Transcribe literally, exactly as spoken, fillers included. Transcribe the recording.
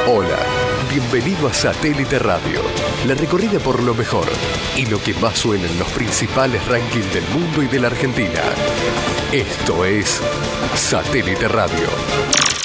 Hola, bienvenido a Satélite Radio, la recorrida por lo mejor y lo que más suena en los principales rankings del mundo y de la Argentina. Esto es Satélite Radio.